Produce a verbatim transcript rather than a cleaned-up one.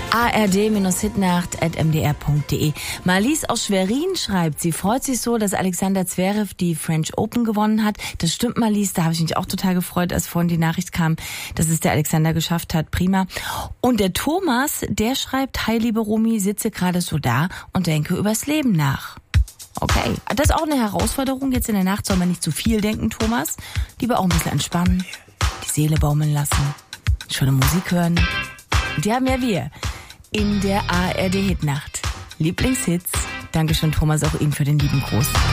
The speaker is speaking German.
a r d Hitnacht at m d r punkt d e. Marlies aus Schwerin schreibt, sie freut sich so, dass Alexander Zverev die French Open gewonnen hat. Das stimmt, Marlies, da habe ich mich auch total gefreut, als vorhin die Nachricht kam, dass es der Alexander geschafft hat. Prima. Und der Thomas, der schreibt, hi liebe Romy, sitze gerade so da und denke übers Leben nach. Okay, das ist auch eine Herausforderung. Jetzt in der Nacht soll man nicht zu viel denken, Thomas. Lieber auch ein bisschen entspannen, die Seele baumeln lassen, schöne Musik hören. Und die haben ja wir in der A R D Hitnacht. Lieblingshits. Dankeschön, Thomas, auch Ihnen für den lieben Gruß.